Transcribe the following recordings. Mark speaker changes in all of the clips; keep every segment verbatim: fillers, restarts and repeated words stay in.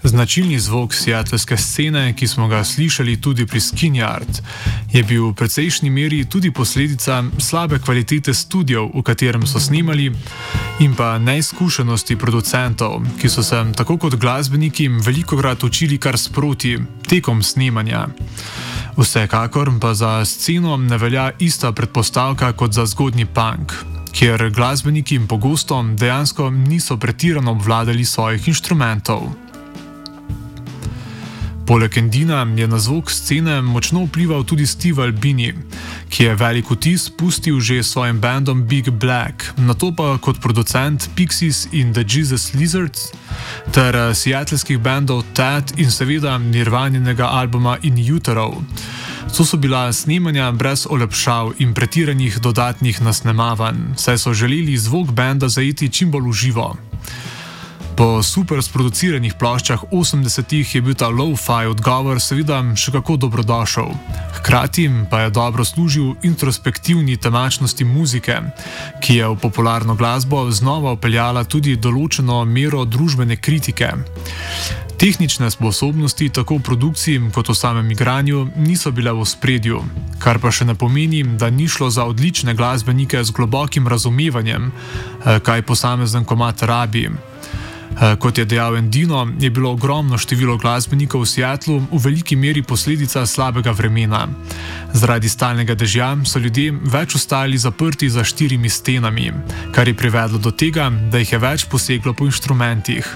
Speaker 1: Značilni zvok seattleske scene, ki smo ga slišali tudi pri Skin Yard, je bil v precejšnji meri tudi posledica slabe kvalitete studiev, v katerem so snemali, in pa neizkušenosti producentov, ki so se tako kot glasbeniki velikokrat učili kar sproti, tekom snemanja. Vsekakor pa za sceno ne velja ista predpostavka kot za zgodnji punk, kjer glasbeniki pogosto dejansko niso pretirano obvladali svojih inštrumentov. Poleg Endina je na zvok scene močno vplival tudi Steve Albini, ki je velik vtis pustil že s svojim bandom Big Black, nato pa kot producent Pixies in The Jesus Lizards, ter seattleskih bandov Tad in seveda Nirvaninega albuma In Utero. To so bila snemanja brez olepšav in pretiranih dodatnih nasnemavanj, saj so želeli zvok benda zajeti čim bolj v živo. Po super sproduciranih ploščah osemdesetih je bil ta lo-fi odgovor seveda še kako dobrodošel. Hkrati pa je dobro služil introspektivni temačnosti muzike, ki je v popularno glasbo znova vpeljala tudi določeno mero družbene kritike. Tehnične sposobnosti tako v produkciji kot v samem igranju niso bile v ospredju, kar pa še ne pomeni, da ni šlo za odlične glasbenike z globokim razumevanjem, kaj posamezen komad rabi. Kot je dejal Endino, je bilo ogromno število glasbenikov v Seattlu v veliki meri posledica slabega vremena. Zaradi stalnega dežja so ljudje več ostali zaprti za štirimi stenami, kar je privedlo do tega, da jih je več poseglo po inštrumentih.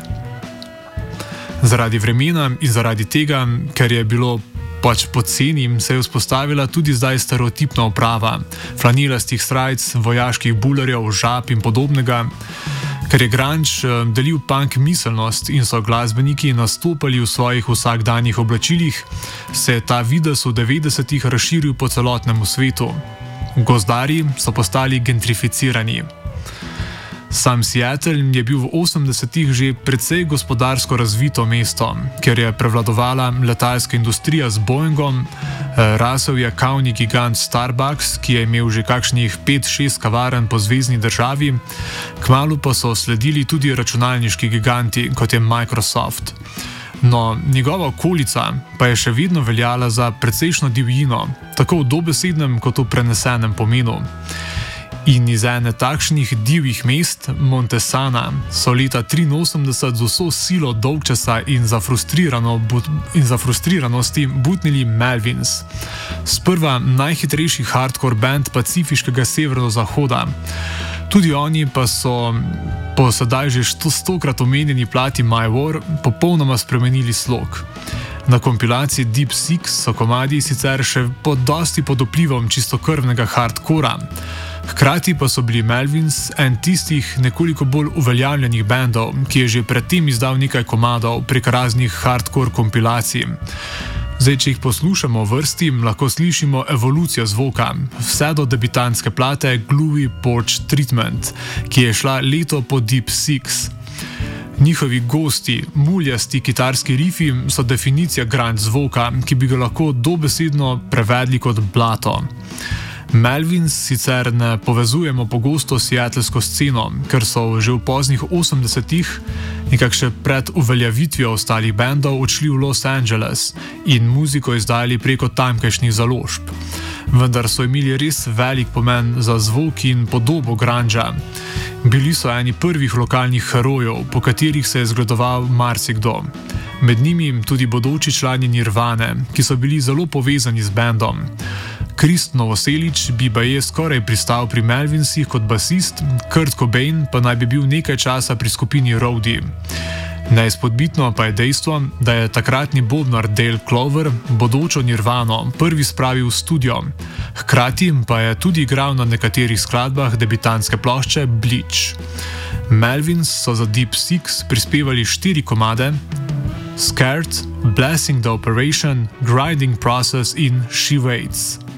Speaker 1: Zaradi vremena in zaradi tega, ker je bilo pač poceni, se je vzpostavila tudi zdaj stereotipna oprava, flanelastih srajc, vojaških bulerjev, žab in podobnega. Ker je grunge delil punk miselnost in so glasbeniki nastopali v svojih vsakdanjih oblačilih, se je ta videz v devetdesetih razširil po celotnemu svetu. Gozdarji so postali gentrificirani. Sam Seattle je bil v osemdesetih že precej gospodarsko razvito mesto, ker je prevladovala letalska industrija z Boeingom, rasel je kavni gigant Starbucks, ki je imel že kakšnih pet šest kavarn po zvezni državi, kmalu pa so sledili tudi računalniški giganti, kot je Microsoft. No, njegova okolica pa je še vedno veljala za precejšno divjino, tako v dobesednem kot v prenesenem pomenu. In iz ene takšnih divjih mest, Montesana, so leta triinosemdeset z vso silo dolgčasa in za, in za frustriranosti butnili Melvins. Sprva najhitrejši hardcore band pacifiškega severozahoda. Tudi oni pa so po sedaj že stokrat omenjeni plati My War popolnoma spremenili slog. Na kompilaciji Deep Six so komadi sicer še pod dosti pod vplivom čistokrvnega hardcora. Hkrati pa so bili Melvins en tistih nekoliko bolj uveljavljenih bendov, ki je že predtem izdal nekaj komadov prek raznih hardcore kompilacij. Zdaj, če jih poslušamo v vrsti, lahko slišimo evolucijo zvoka, vse do debitantske plate Gluey Porch Treatment, ki je šla leto po Deep Six. Njihovi gosti, muljasti kitarski rifi so definicija grunge zvoka, ki bi ga lahko dobesedno prevedli kot blato. Melvins sicer ne povezujemo pogosto s seattlesko sceno, ker so že v poznih osemdesetih, nekak še pred uveljavitvijo ostalih bendov, odšli v Los Angeles in muziko izdali preko tamkajšnjih založb. Vendar so imeli res velik pomen za zvok in podobo grunga. Bili so eni prvih lokalnih herojev, po katerih se je zgledoval marsikdo. Med njimi tudi bodoči člani Nirvane, ki so bili zelo povezani z bendom. Krist Novoselič bi baje skoraj pristal pri Melvinsih kot basist, Kurt Cobain pa naj bi bil nekaj časa pri skupini Roadie. Neizpodbitno pa je dejstvo, da je takratni bobnar Dale Clover bodočo Nirvano prvi spravil v studio, hkrati pa je tudi igral na nekaterih skladbah debitantske plošče Bleach. Melvins so za Deep Six prispevali štiri komade: Scared, Blessing the Operation, Grinding Process in She Waits.